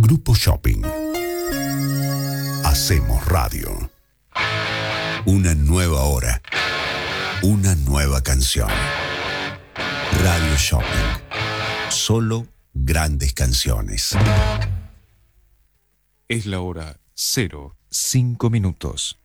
Grupo Shopping. Hacemos radio. Una nueva hora. Una nueva canción. Radio Shopping. Solo grandes canciones. Es la hora 05 minutos.